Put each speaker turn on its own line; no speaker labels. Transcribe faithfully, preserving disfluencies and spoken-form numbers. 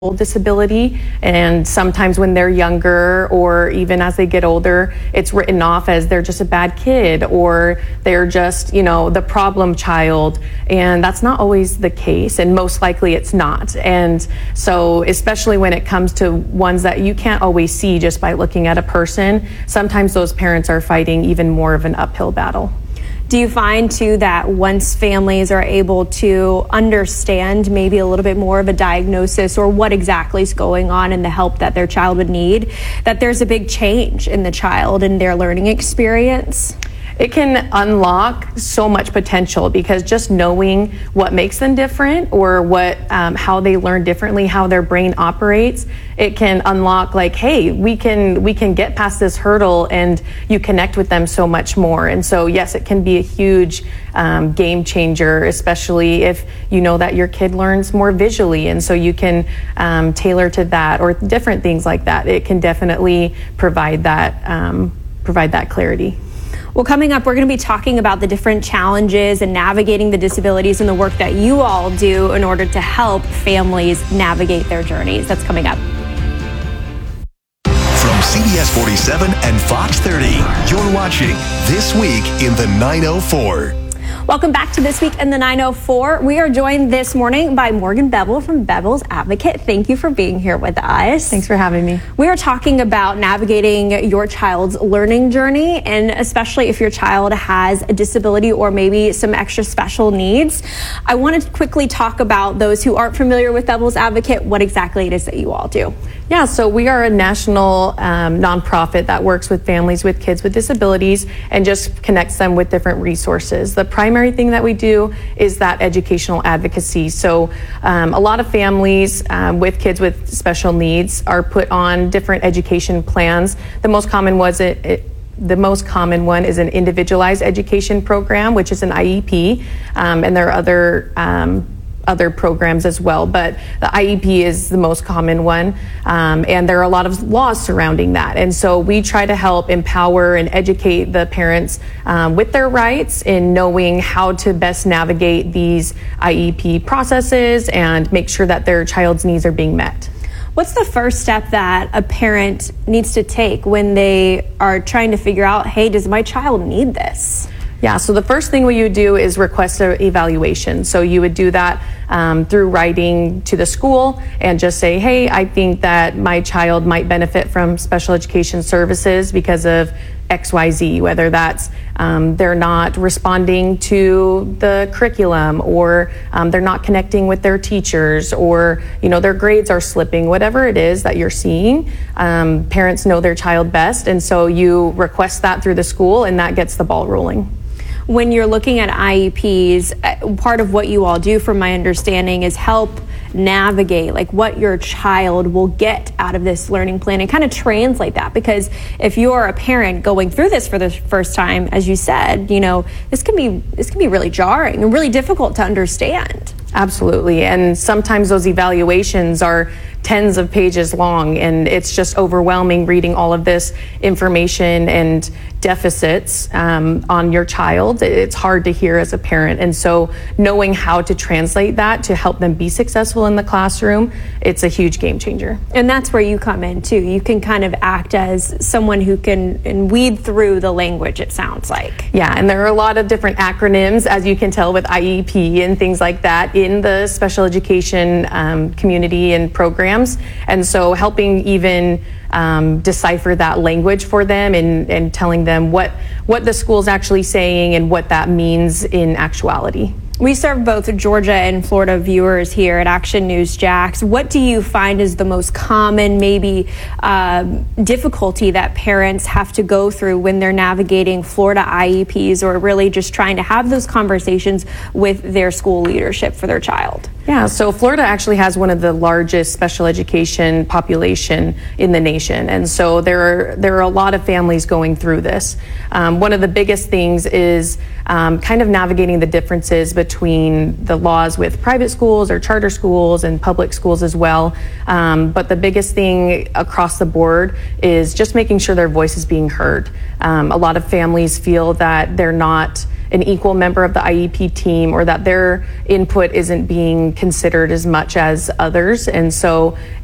disability, and sometimes when they're younger or even as they get older, it's written off as they're just a bad kid or they're just, you know, the problem child, and that's not always the case, and most likely it's not. And so especially when it comes to ones that you can't always see just by looking at a person, sometimes those parents are fighting even more of an uphill battle.
Do you find too that once families are able to understand maybe a little bit more of a diagnosis or what exactly is going on and the help that their child would need, that there's a big change in the child and their learning experience?
It can unlock so much potential, because just knowing what makes them different or what um, how they learn differently, how their brain operates, it can unlock like, hey, we can we can get past this hurdle, and you connect with them so much more. And so yes, it can be a huge um, game changer, especially if you know that your kid learns more visually, and so you can um, tailor to that or different things like that. It can definitely provide that um, provide that clarity.
Well, coming up, we're going to be talking about the different challenges and navigating the disabilities and the work that you all do in order to help families navigate their journeys. That's coming up.
From C B S forty-seven and Fox thirty, you're watching This Week in the nine oh four.
Welcome back to This Week in the nine oh four. We are joined this morning by Morgan Bevel from Bevel's Advocate. Thank you for being here with us.
Thanks for having me.
We are talking about navigating your child's learning journey, and especially if your child has a disability or maybe some extra special needs. I want to quickly talk about those who aren't familiar with Bevel's Advocate, what exactly it is that you all do.
Yeah, so we are a national um, nonprofit that works with families with kids with disabilities and just connects them with different resources. The primary thing that we do is that educational advocacy. So um, a lot of families um, with kids with special needs are put on different education plans. The most common was it, it The most common one is an individualized education program, which is an I E P, um, and there are other um, other programs as well, but the I E P is the most common one, um, and there are a lot of laws surrounding that. And so we try to help empower and educate the parents um, with their rights in knowing how to best navigate these I E P processes and make sure that their child's needs are being met.
What's the first step that a parent needs to take when they are trying to figure out, hey, does my child need this?
Yeah, so the first thing we would do is request an evaluation. So you would do that um, through writing to the school and just say, hey, I think that my child might benefit from special education services because of X Y Z, whether that's um, they're not responding to the curriculum, or um, they're not connecting with their teachers, or you know their grades are slipping, whatever it is that you're seeing. Um, parents know their child best, and so you request that through the school, and that gets the ball rolling.
When you're looking at I E Ps, part of what you all do, from my understanding, is help navigate like what your child will get out of this learning plan and kind of translate that. Because if you're a parent going through this for the first time, as you said, you know, this can be this can be really jarring and really difficult to understand.
Absolutely. And sometimes those evaluations are tens of pages long, and it's just overwhelming reading all of this information and deficits um, on your child. It's hard to hear as a parent. And so knowing how to translate that to help them be successful in the classroom, it's a huge game changer.
And that's where you come in too. You can kind of act as someone who can and weed through the language, it sounds like.
Yeah, and there are a lot of different acronyms, as you can tell, with I E P and things like that in the special education um, community and programs. And so helping even um, decipher that language for them, and, and telling them what, what the school's actually saying and what that means in actuality.
We serve both Georgia and Florida viewers here at Action News Jax. What do you find is the most common, maybe, uh, difficulty that parents have to go through when they're navigating Florida I E Ps, or really just trying to have those conversations with their school leadership for their child?
Yeah, so Florida actually has one of the largest special education population in the nation, and so there are there are a lot of families going through this. Um, one of the biggest things is um, kind of navigating the differences between the laws with private schools or charter schools and public schools as well. Um, but the biggest thing across the board is just making sure their voice is being heard. Um, a lot of families feel that they're not an equal member of the I E P team, or that their input isn't being considered as much as others. And so